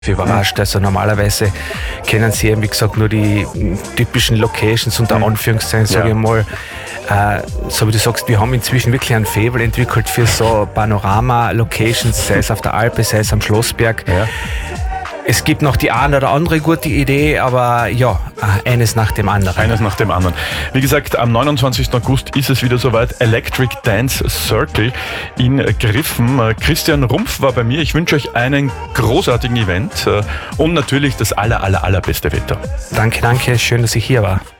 überrascht. Also normalerweise kennen Sie eben, wie gesagt, nur die typischen Locations unter Anführungszeichen, sage ich mal. So wie du sagst, wir haben inzwischen wirklich ein Faible entwickelt für so Panorama-Locations, sei es auf der Alpe, sei es am Schlossberg. Ja. Es gibt noch die eine oder andere gute Idee, aber ja, eines nach dem anderen. Eines nach dem anderen. Wie gesagt, am 29. August ist es wieder soweit. Electric Dance Circle in Griffen. Christian Rumpf war bei mir. Ich wünsche euch einen großartigen Event und natürlich das allerbeste Wetter. Danke. Schön, dass ich hier war.